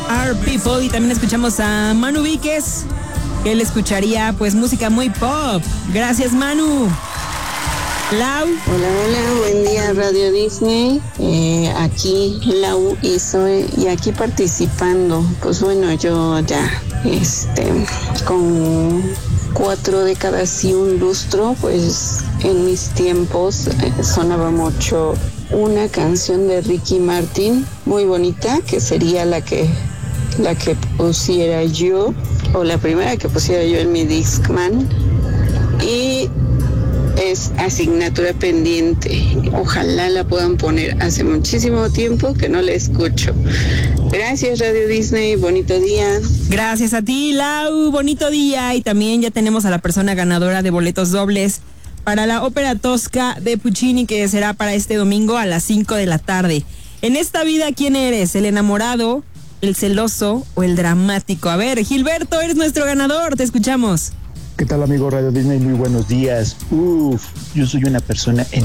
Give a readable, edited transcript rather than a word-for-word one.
Our People. Y también escuchamos a Manu Víquez, que él escucharía pues música muy pop. Gracias, Manu. Lau. Hola, buen día Radio Disney, aquí Lau y aquí participando. Pues bueno, yo ya con 4 décadas y un lustro, pues en mis tiempos sonaba mucho una canción de Ricky Martin muy bonita, que sería la que pusiera yo, o la primera que pusiera yo en mi Discman, y es asignatura pendiente. Ojalá la puedan poner. Hace muchísimo tiempo que no la escucho. Gracias, Radio Disney. Bonito día. Gracias a ti, Lau. Bonito día. Y también ya tenemos a la persona ganadora de boletos dobles para la ópera Tosca de Puccini, que será para este domingo a las 5 de la tarde. En esta vida, ¿quién eres? ¿El enamorado, el celoso o el dramático? A ver, Gilberto, eres nuestro ganador. Te escuchamos. ¿Qué tal, amigo Radio Disney? Muy buenos días. Yo soy una persona